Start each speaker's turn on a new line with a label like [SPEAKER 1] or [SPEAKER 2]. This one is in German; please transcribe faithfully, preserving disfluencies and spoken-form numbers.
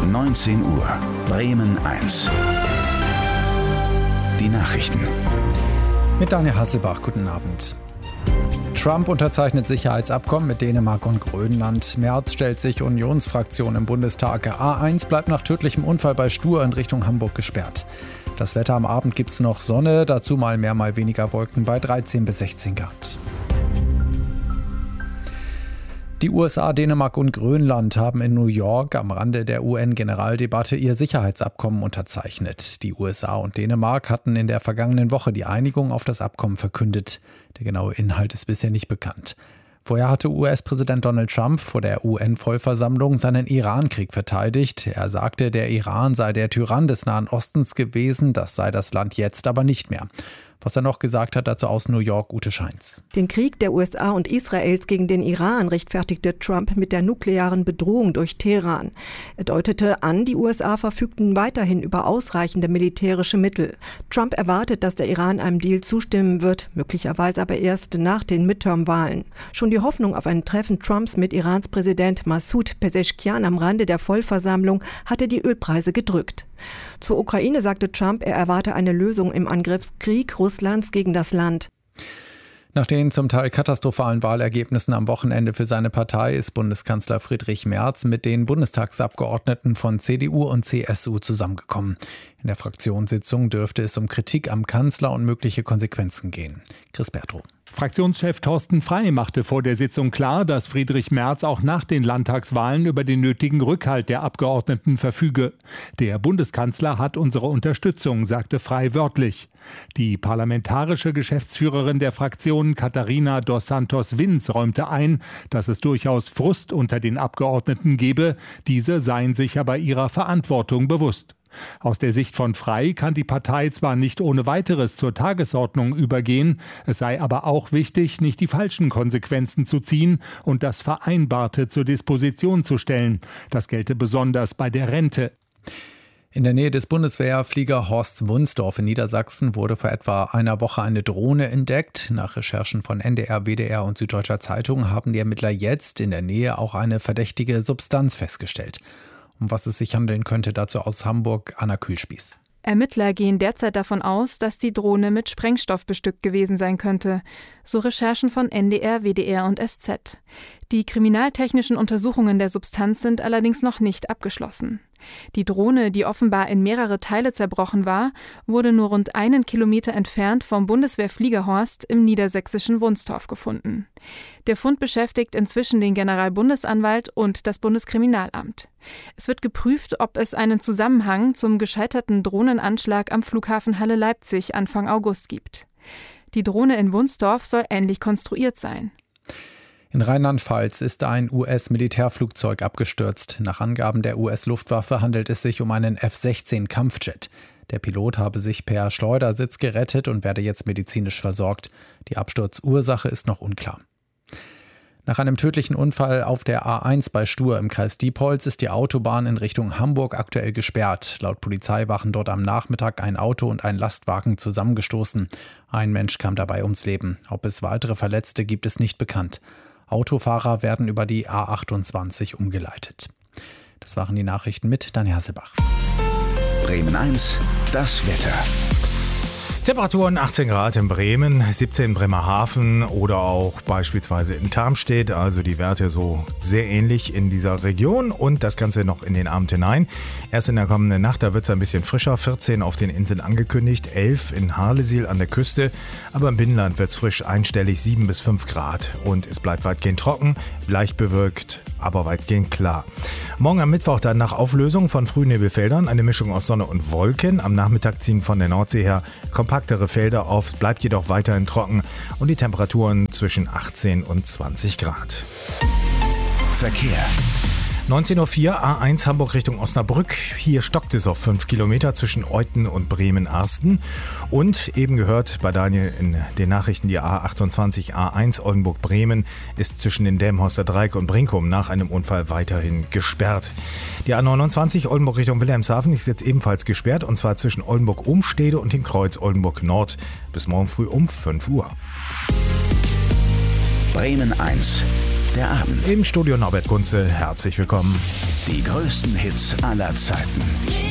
[SPEAKER 1] neunzehn Uhr. Bremen eins. Die Nachrichten.
[SPEAKER 2] Mit Daniel Hasselbach, guten Abend. Trump unterzeichnet Sicherheitsabkommen mit Dänemark und Grönland. Merz stellt sich Unionsfraktion im Bundestag. A eins bleibt nach tödlichem Unfall bei Stur in Richtung Hamburg gesperrt. Das Wetter: am Abend gibt es noch Sonne, dazu mal mehr, mal weniger Wolken bei dreizehn bis sechzehn Grad. Die U S A, Dänemark und Grönland haben in New York am Rande der U N-Generaldebatte ihr Sicherheitsabkommen unterzeichnet. Die U S A und Dänemark hatten in der vergangenen Woche die Einigung auf das Abkommen verkündet. Der genaue Inhalt ist bisher nicht bekannt. Vorher hatte U S-Präsident Donald Trump vor der U N-Vollversammlung seinen Irankrieg verteidigt. Er sagte, der Iran sei der Tyrann des Nahen Ostens gewesen, das sei das Land jetzt aber nicht mehr. Was er noch gesagt hat, dazu aus New York, Ute Scheins.
[SPEAKER 3] Den Krieg der U S A und Israels gegen den Iran rechtfertigte Trump mit der nuklearen Bedrohung durch Teheran. Er deutete an, die U S A verfügten weiterhin über ausreichende militärische Mittel. Trump erwartet, dass der Iran einem Deal zustimmen wird, möglicherweise aber erst nach den Midterm-Wahlen. Schon die Hoffnung auf ein Treffen Trumps mit Irans Präsident Massoud Pezeshkian am Rande der Vollversammlung hatte die Ölpreise gedrückt. Zur Ukraine sagte Trump, er erwarte eine Lösung im Angriffskrieg Russlands gegen das Land.
[SPEAKER 2] Nach den zum Teil katastrophalen Wahlergebnissen am Wochenende für seine Partei ist Bundeskanzler Friedrich Merz mit den Bundestagsabgeordneten von C D U und C S U zusammengekommen. In der Fraktionssitzung dürfte es um Kritik am Kanzler und mögliche Konsequenzen gehen. Chris Bertrup.
[SPEAKER 4] Fraktionschef Thorsten Frey machte vor der Sitzung klar, dass Friedrich Merz auch nach den Landtagswahlen über den nötigen Rückhalt der Abgeordneten verfüge. Der Bundeskanzler hat unsere Unterstützung, sagte Frey wörtlich. Die parlamentarische Geschäftsführerin der Fraktion Katharina dos Santos Vins räumte ein, dass es durchaus Frust unter den Abgeordneten gebe. Diese seien sich aber ihrer Verantwortung bewusst. Aus der Sicht von Frey kann die Partei zwar nicht ohne weiteres zur Tagesordnung übergehen, es sei aber auch wichtig, nicht die falschen Konsequenzen zu ziehen und das Vereinbarte zur Disposition zu stellen. Das gelte besonders bei der Rente.
[SPEAKER 2] In der Nähe des Bundeswehrflieger Horst Wunsdorf in Niedersachsen wurde vor etwa einer Woche eine Drohne entdeckt. Nach Recherchen von N D R, W D R und Süddeutscher Zeitung haben die Ermittler jetzt in der Nähe auch eine verdächtige Substanz festgestellt. Um was es sich handeln könnte, dazu aus Hamburg Anna Kühlspieß.
[SPEAKER 5] Ermittler gehen derzeit davon aus, dass die Drohne mit Sprengstoff bestückt gewesen sein könnte. So Recherchen von N D R, W D R und S Z. Die kriminaltechnischen Untersuchungen der Substanz sind allerdings noch nicht abgeschlossen. Die Drohne, die offenbar in mehrere Teile zerbrochen war, wurde nur rund einen Kilometer entfernt vom Bundeswehrfliegerhorst im niedersächsischen Wunstorf gefunden. Der Fund beschäftigt inzwischen den Generalbundesanwalt und das Bundeskriminalamt. Es wird geprüft, ob es einen Zusammenhang zum gescheiterten Drohnenanschlag am Flughafen Halle-Leipzig Anfang August gibt. Die Drohne in Wunstorf soll ähnlich konstruiert sein.
[SPEAKER 2] In Rheinland-Pfalz ist ein U S-Militärflugzeug abgestürzt. Nach Angaben der U S-Luftwaffe handelt es sich um einen F sechzehn Kampfjet. Der Pilot habe sich per Schleudersitz gerettet und werde jetzt medizinisch versorgt. Die Absturzursache ist noch unklar. Nach einem tödlichen Unfall auf der A eins bei Stur im Kreis Diepholz ist die Autobahn in Richtung Hamburg aktuell gesperrt. Laut Polizei waren dort am Nachmittag ein Auto und ein Lastwagen zusammengestoßen. Ein Mensch kam dabei ums Leben. Ob es weitere Verletzte gibt, ist nicht bekannt. Autofahrer werden über die A achtundzwanzig umgeleitet. Das waren die Nachrichten mit Daniel Hasselbach.
[SPEAKER 1] Bremen eins, das Wetter.
[SPEAKER 6] Temperaturen achtzehn Grad in Bremen, siebzehn in Bremerhaven oder auch beispielsweise in Tarmstedt. Also die Werte so sehr ähnlich in dieser Region und das Ganze noch in den Abend hinein. Erst in der kommenden Nacht, da wird es ein bisschen frischer, vierzehn auf den Inseln angekündigt, elf in Harlesiel an der Küste. Aber im Binnenland wird es frisch einstellig, sieben bis fünf Grad. Und es bleibt weitgehend trocken, leicht bewölkt, aber weitgehend klar. Morgen am Mittwoch dann nach Auflösung von Frühnebelfeldern eine Mischung aus Sonne und Wolken. Am Nachmittag ziehen von der Nordsee her kompaktere Felder auf, bleibt jedoch weiterhin trocken und die Temperaturen zwischen achtzehn und zwanzig Grad.
[SPEAKER 1] Verkehr.
[SPEAKER 6] neunzehn Uhr vier, A eins Hamburg Richtung Osnabrück. Hier stockt es auf fünf Kilometer zwischen Euthen und Bremen-Arsten. Und eben gehört bei Daniel in den Nachrichten, die A achtundzwanzig A eins Oldenburg-Bremen ist zwischen den Delmenhorster Dreieck und Brinkum nach einem Unfall weiterhin gesperrt. Die A neunundzwanzig Oldenburg Richtung Wilhelmshaven ist jetzt ebenfalls gesperrt und zwar zwischen Oldenburg-Umstede und dem Kreuz Oldenburg-Nord bis morgen früh um fünf Uhr.
[SPEAKER 1] Bremen eins. Der Abend.
[SPEAKER 6] Im Studio Norbert Kunze, herzlich willkommen.
[SPEAKER 1] Die größten Hits aller Zeiten.